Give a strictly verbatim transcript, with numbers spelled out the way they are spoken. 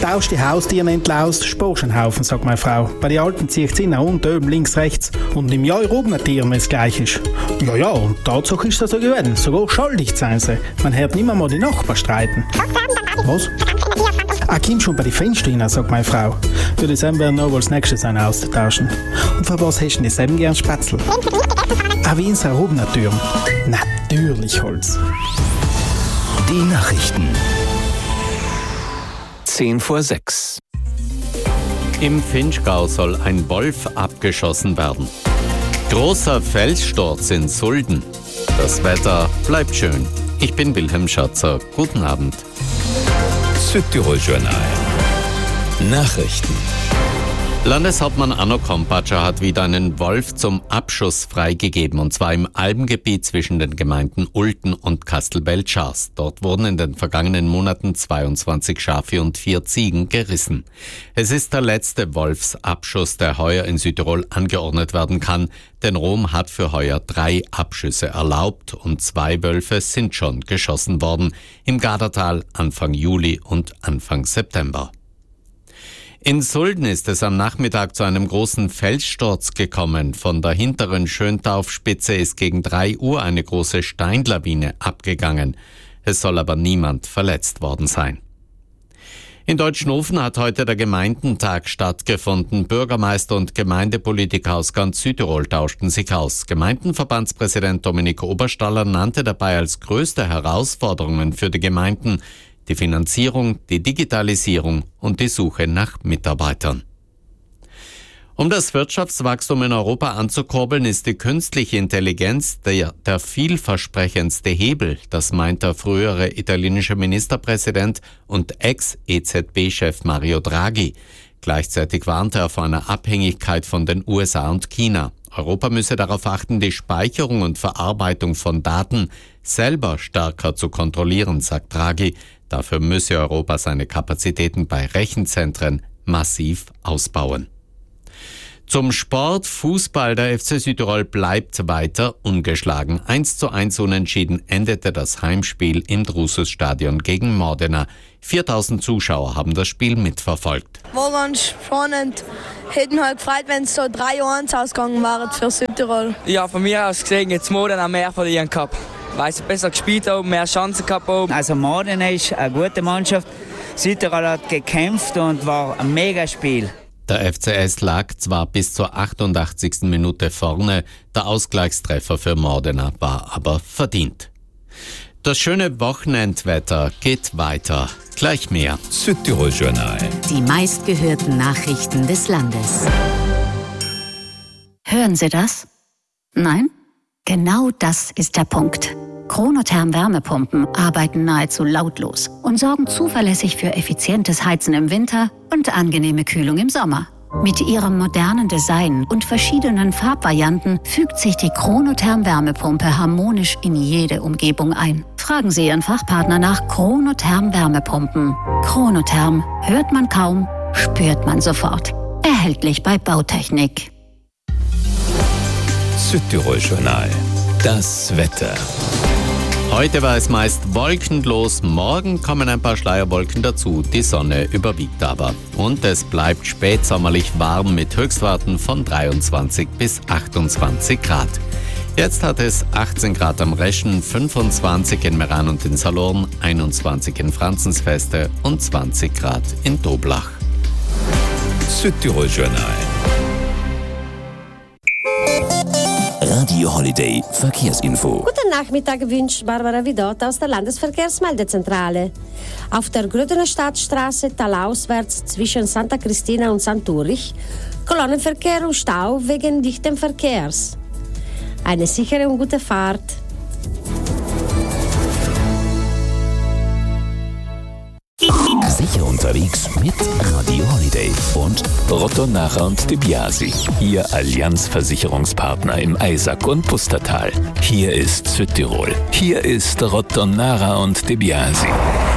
Tausch die Haustiere entlaust, sparst einen Haufen, sagt meine Frau. Bei den Alten zieht sie nach unten, oben, links, rechts. Und im Jahr oben Tieren, wenn es gleich ist. Ja, ja, und Tatsache ist das so gewesen. Sogar schuldig sein sie. Man hört nicht mal die Nachbarn streiten. Was? Ah, komm schon bei den Fenstern rein, sagt meine Frau. Würde ich selber noch als nächstes einen austauschen. Und für was hast du denn selber gern Spätzle? Ah, wie in so einer Hubnatür. Natürlich Holz. Die Nachrichten. Zehn vor sechs. Im Vinschgau soll ein Wolf abgeschossen werden. Großer Felssturz in Sulden. Das Wetter bleibt schön. Ich bin Wilhelm Schatzer. Guten Abend. Südtirol Journal. Nachrichten. Landeshauptmann Anno Kompatscher hat wieder einen Wolf zum Abschuss freigegeben, und zwar im Alpengebiet zwischen den Gemeinden Ulten und Kastelbell-Schars. Dort wurden in den vergangenen Monaten zweiundzwanzig Schafe und vier Ziegen gerissen. Es ist der letzte Wolfsabschuss, der heuer in Südtirol angeordnet werden kann, denn Rom hat für heuer drei Abschüsse erlaubt und zwei Wölfe sind schon geschossen worden, im Gardertal Anfang Juli und Anfang September. In Sulden ist es am Nachmittag zu einem großen Felssturz gekommen. Von der hinteren Schöntaufspitze ist gegen drei Uhr eine große Steinlawine abgegangen. Es soll aber niemand verletzt worden sein. In Deutschnofen hat heute der Gemeindentag stattgefunden. Bürgermeister und Gemeindepolitiker aus ganz Südtirol tauschten sich aus. Gemeindenverbandspräsident Dominik Oberstaller nannte dabei als größte Herausforderungen für die Gemeinden die Finanzierung, die Digitalisierung und die Suche nach Mitarbeitern. Um das Wirtschaftswachstum in Europa anzukurbeln, ist die künstliche Intelligenz der, der vielversprechendste Hebel. Das meint der frühere italienische Ministerpräsident und Ex-E Z B-Chef Mario Draghi. Gleichzeitig warnte er vor einer Abhängigkeit von den U S A und China. Europa müsse darauf achten, die Speicherung und Verarbeitung von Daten selber stärker zu kontrollieren, sagt Draghi. Dafür müsse Europa seine Kapazitäten bei Rechenzentren massiv ausbauen. Zum Sport. Fußball. Der F C Südtirol bleibt weiter ungeschlagen. eins zu eins unentschieden endete das Heimspiel im Drusus-Stadion gegen Modena. viertausend Zuschauer haben das Spiel mitverfolgt. War ganz spannend. Hätten wir halt gefreut, wenn es so drei eins ausgegangen wäre für Südtirol. Ja, von mir aus gesehen jetzt Modena mehr verlieren gehabt, weil sie besser gespielt haben, mehr Chancen gehabt haben. Also Modena ist eine gute Mannschaft. Südtirol hat gekämpft und war ein Megaspiel. Der F C S lag zwar bis zur achtundachtzigsten Minute vorne, der Ausgleichstreffer für Modena war aber verdient. Das schöne Wochenendwetter geht weiter. Gleich mehr. Südtirol Journal. Die meistgehörten Nachrichten des Landes. Hören Sie das? Nein? Genau das ist der Punkt. Chronotherm Wärmepumpen arbeiten nahezu lautlos und sorgen zuverlässig für effizientes Heizen im Winter und angenehme Kühlung im Sommer. Mit ihrem modernen Design und verschiedenen Farbvarianten fügt sich die Chronotherm Wärmepumpe harmonisch in jede Umgebung ein. Fragen Sie Ihren Fachpartner nach Chronotherm Wärmepumpen. Chronotherm hört man kaum, spürt man sofort. Erhältlich bei Bautechnik. Südtirol Journal. Das Wetter. Heute war es meist wolkenlos, morgen kommen ein paar Schleierwolken dazu, die Sonne überwiegt aber. Und es bleibt spätsommerlich warm mit Höchstwerten von dreiundzwanzig bis achtundzwanzig Grad. Jetzt hat es achtzehn Grad am Reschen, fünfundzwanzig in Meran und in Salurn, einundzwanzig in Franzensfeste und zwanzig Grad in Doblach. Südtirol Journal. Radio Holiday Verkehrsinfo. Guten Nachmittag wünscht Barbara Vidot aus der Landesverkehrsmeldezentrale. Auf der Grödener Stadtstraße talauswärts zwischen Santa Cristina und Sankt Ulrich Kolonnenverkehr und Stau wegen dichtem Verkehrs. Eine sichere und gute Fahrt. Sicher unterwegs mit Radio Holiday und Rotto-Nacher und De Biasi. Ihr Allianz-Versicherungspartner im Eisack und Pustertal. Hier ist Südtirol. Hier ist Rotto-Nacher und De Biasi.